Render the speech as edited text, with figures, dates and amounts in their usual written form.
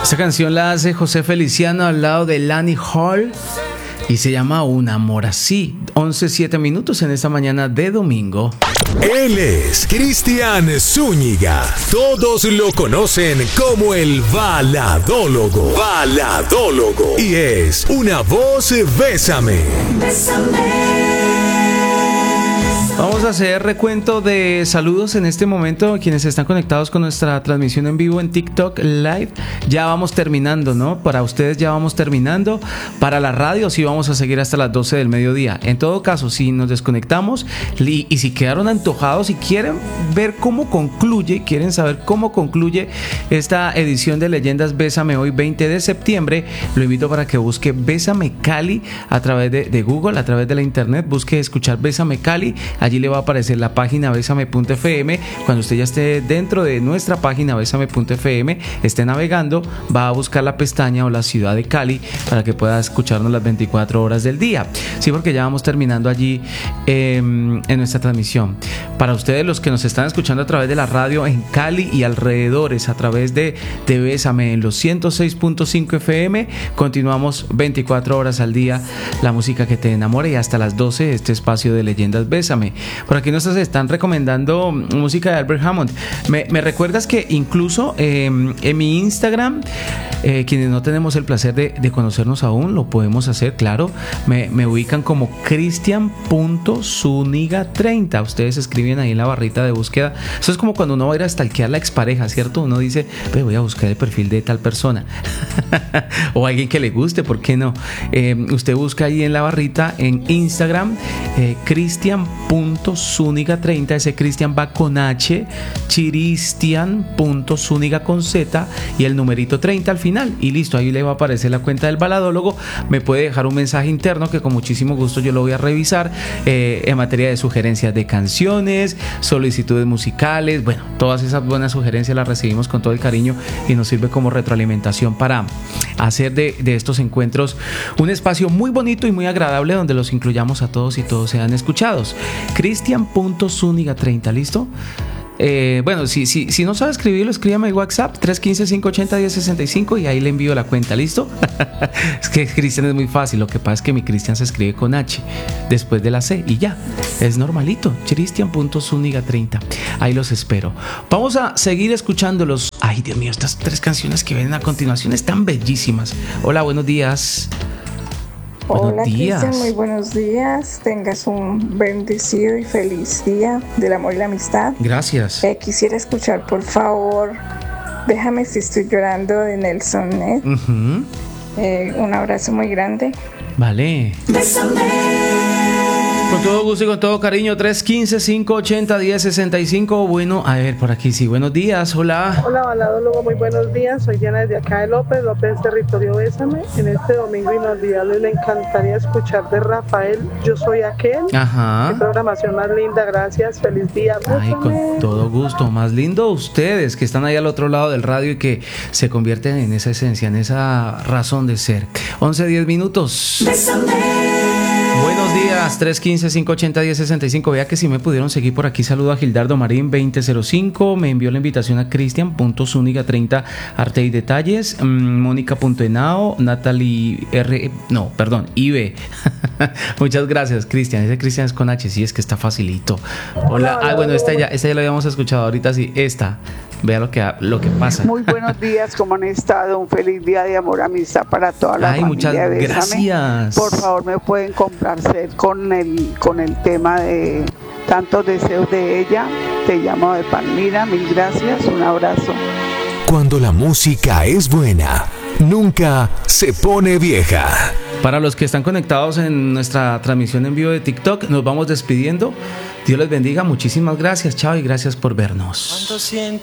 Esta canción la hace José Feliciano al lado de Lani Hall y se llama Un amor así. 11:07 minutos en esta mañana de domingo. Él es Cristian Zúñiga. Todos lo conocen como el baladólogo. Baladólogo. Y es una voz Bésame. Vamos a hacer recuento de saludos en este momento. Quienes están conectados con nuestra transmisión en vivo en TikTok Live. Ya vamos terminando, ¿no? Para ustedes ya vamos terminando. Para la radio sí vamos a seguir hasta las 12 del mediodía. En todo caso, si nos desconectamos y si quedaron antojados y quieren ver cómo concluye, quieren saber cómo concluye esta edición de Leyendas Bésame hoy 20 de septiembre, lo invito para que busque Bésame Cali a través de Google, a través de la internet. Busque escuchar Bésame Cali. Allí le va a aparecer la página besame.fm. Cuando usted ya esté dentro de nuestra página besame.fm, esté navegando, va a buscar la pestaña o la ciudad de Cali para que pueda escucharnos las 24 horas del día. Sí, porque ya vamos terminando allí en nuestra transmisión. Para ustedes, los que nos están escuchando a través de la radio en Cali y alrededores, a través de Bésame en los 106.5 FM, continuamos 24 horas al día, la música que te enamora, y hasta las 12 este espacio de Leyendas Bésame. Por aquí nos están recomendando música de Albert Hammond. Me recuerdas que incluso en mi Instagram, quienes no tenemos el placer de conocernos aún, lo podemos hacer, claro. Me ubican como Cristian.Zúñiga30. Ustedes escriben ahí en la barrita de búsqueda. Eso es como cuando uno va a ir a stalkear la expareja, ¿cierto? Uno dice, voy a buscar el perfil de tal persona o alguien que le guste, ¿por qué no? Usted busca ahí en la barrita en Instagram Cristian.Zúñiga30. Ese Cristian va con H, Chiristian.Zúñiga con Z y el numerito 30 al final, y listo, ahí le va a aparecer la cuenta del baladólogo. Me puede dejar un mensaje interno que con muchísimo gusto yo lo voy a revisar en materia de sugerencias de canciones, solicitudes musicales. Bueno, todas esas buenas sugerencias las recibimos con todo el cariño y nos sirve como retroalimentación para hacer de estos encuentros un espacio muy bonito y muy agradable donde los incluyamos a todos y todos sean escuchados. Cristian.Zúñiga30, ¿listo? Bueno, si no sabe escribirlo, escríbame el WhatsApp 315-580-1065 y ahí le envío la cuenta, ¿listo? Es que Cristian es muy fácil. Lo que pasa es que mi Cristian se escribe con H después de la C y ya, es normalito. Cristian.Zúñiga30. Ahí los espero. Vamos a seguir escuchándolos. Ay, Dios mío, estas 3 canciones que vienen a continuación están bellísimas. Hola, buenos días. Hola Cristian, muy buenos días. Tengas un bendecido y feliz día del amor y la amistad. Gracias. Quisiera escuchar, por favor, Déjame si estoy llorando, de Nelson Ned. Un abrazo muy grande. Vale. Con todo gusto y con todo cariño, 315-580-1065. Bueno, a ver, por aquí sí, buenos días, hola. Hola, baladólogo, muy buenos días. Soy Diana desde acá de López Territorio Bésame. En este domingo inolvidable le encantaría escuchar de Rafael, Yo Soy Aquel. Ajá. Qué programación más linda, gracias, feliz día. Ay, con todo gusto, más lindo ustedes que están ahí al otro lado del radio y que se convierten en esa esencia, en esa razón de ser. 11:10 minutos. Bésame. Buenos días, 315-580-1065. Vea que si me pudieron seguir por aquí. Saludo a Gildardo Marín 2005. Me envió la invitación a Cristian.Zúñiga30 Arte y Detalles. Mónica.Henao, Natalie R. No, perdón, Ibe. Muchas gracias, Cristian. Ese Cristian es con H, sí, es que está facilito. Hola. Bueno, esta ya lo habíamos escuchado ahorita, sí, esta. Vea lo que pasa. Muy buenos días, ¿cómo han estado? Un feliz día de amor, amistad para toda la familia. Muchas gracias. Por favor, me pueden complacer con el tema de Tantos Deseos de Ella. Te llamo de Palmira, mil gracias, un abrazo. Cuando la música es buena, nunca se pone vieja. Para los que están conectados en nuestra transmisión en vivo de TikTok, nos vamos despidiendo. Dios les bendiga, muchísimas gracias, chao, y gracias por vernos. Cuando siento